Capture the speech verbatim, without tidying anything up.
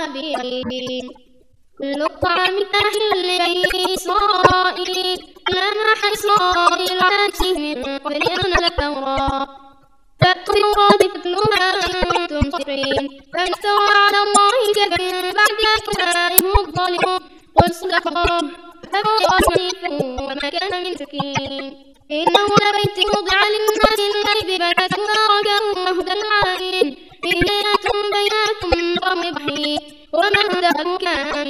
الصابرين كل الطعام كحل بني إسرائيل لمح إسرائيل عاتهم قبل أن التوراة فالتوراة تتلوها أنتم صفين فافترى على الله كذبا بعد أولئك الظالمون قل صدقوا فهو صديق وما كان من شكين إنه لبيت وضع